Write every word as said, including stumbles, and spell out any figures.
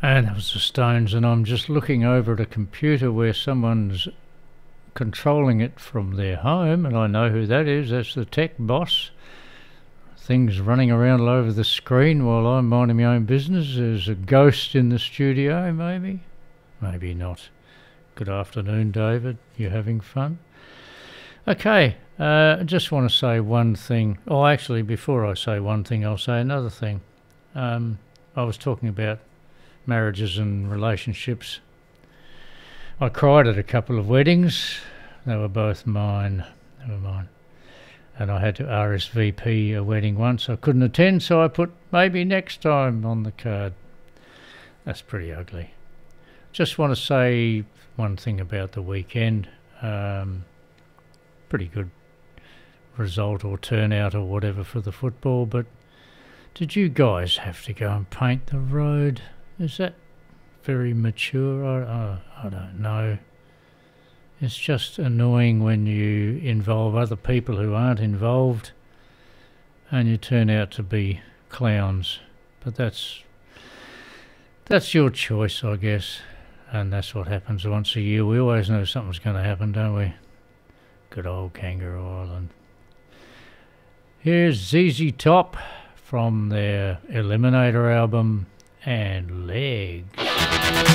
And it was the Stones, and I'm just looking over at a computer where someone's controlling it from their home, and I know who that is. That's the tech boss. Things running around all over the screen while I'm minding my own business. There's a ghost in the studio, maybe. Maybe not. Good afternoon, David. You having fun? Okay, uh, I just want to say one thing. Oh, actually, before I say one thing, I'll say another thing. Um, I was talking about marriages and relationships. I cried at a couple of weddings. They were both mine. They were mine. And I had to R S V P a wedding once. I couldn't attend, so I put maybe next time on the card. That's pretty ugly. Just want to say one thing about the weekend. Um, pretty good result or turnout or whatever for the football, but did you guys have to go and paint the road? Is that very mature? I, I, I don't know. It's just annoying when you involve other people who aren't involved and you turn out to be clowns. But that's that's your choice, I guess. And that's what happens once a year. We always know something's going to happen, don't we? Good old Kangaroo Island. Here's Z Z Top from their Eliminator album and Legs.